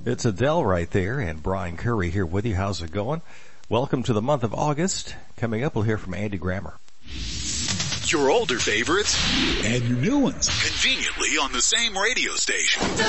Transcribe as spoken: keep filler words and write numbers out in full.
It's Adele right there, and Brian Curry here with you. How's it going? Welcome to the month of August. Coming up, we'll hear from Andy Grammer. Your older favorites and your new ones conveniently on the same radio station.